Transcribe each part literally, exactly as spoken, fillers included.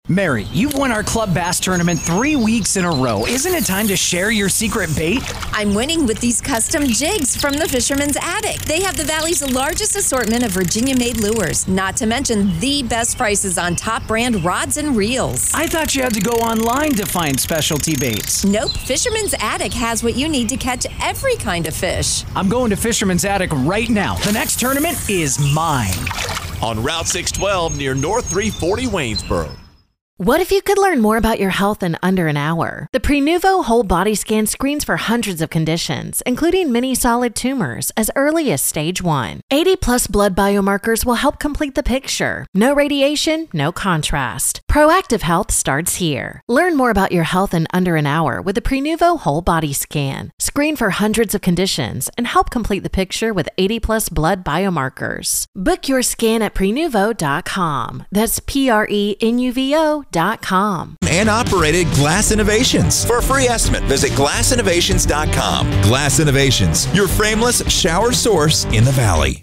Mary, you've won our Club Bass tournament three weeks in a row. Isn't it time to share your secret bait? I'm winning with these custom jigs from the Fisherman's Attic. They have the Valley's largest assortment of Virginia-made lures, not to mention the best prices on top brand rods and reels. I thought you had to go online to find specialty baits. Nope, Fisherman's Attic has what you need to catch every kind of fish. I'm going to Fisherman's Attic right now. The next tournament is mine. On Route six twelve near North three forty Waynesboro. What if you could learn more about your health in under an hour? The Prenuvo Whole Body Scan screens for hundreds of conditions, including many solid tumors, as early as stage one. eighty plus blood biomarkers will help complete the picture. No radiation, no contrast. Proactive health starts here. Learn more about your health in under an hour with the Prenuvo Whole Body Scan. Screen for hundreds of conditions and help complete the picture with eighty plus blood biomarkers. Book your scan at prenuvo dot com. That's P R E N U V O dot com. And operated Glass Innovations. For a free estimate, visit glass innovations dot com. Glass Innovations, your frameless shower source in the Valley.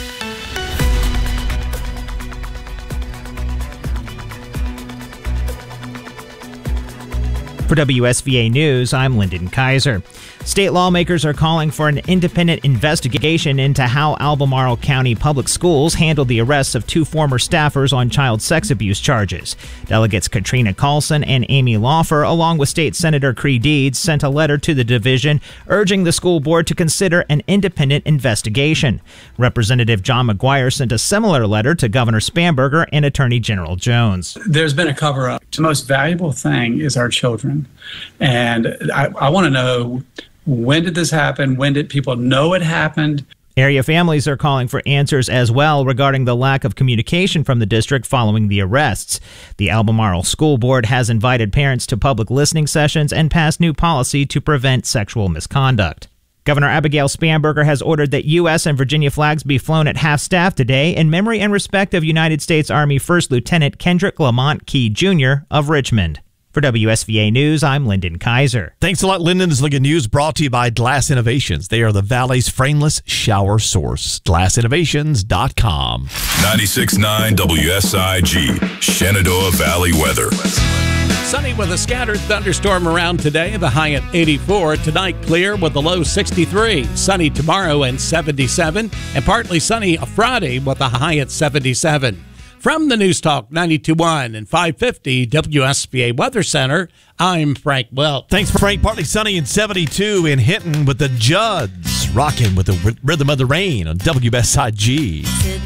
For W S V A News, I'm Lyndon Kaiser. State lawmakers are calling for an independent investigation into how Albemarle County Public Schools handled the arrests of two former staffers on child sex abuse charges. Delegates Katrina Carlson and Amy Laufer, along with State Senator Cree Deeds, sent a letter to the division urging the school board to consider an independent investigation. Representative John McGuire sent a similar letter to Governor Spanberger and Attorney General Jones. There's been a cover-up. The most valuable thing is our children. And I, I want to know, when did this happen? When did people know it happened? Area families are calling for answers as well regarding the lack of communication from the district following the arrests. The Albemarle School Board has invited parents to public listening sessions and passed new policy to prevent sexual misconduct. Governor Abigail Spanberger has ordered that U S and Virginia flags be flown at half-staff today in memory and respect of United States Army First Lieutenant Kendrick Lamont Key Junior of Richmond. For W S V A News, I'm Lyndon Kaiser. Thanks a lot, Lyndon. This is Liga News brought to you by Glass Innovations. They are the Valley's frameless shower source. glass innovations dot com. ninety-six point nine W S I G, Shenandoah Valley weather. Sunny with a scattered thunderstorm around today, the high at eighty-four. Tonight, clear with the low sixty-three. Sunny tomorrow and seventy-seven. And partly sunny Friday with a high at seventy-seven. From the News Talk ninety-two point one and five fifty W S V A Weather Center, I'm Frank Welch. Thanks, Frank. Partly sunny and seventy-two in Hinton with the Judds. Rocking with the rhythm of the rain on W S I G.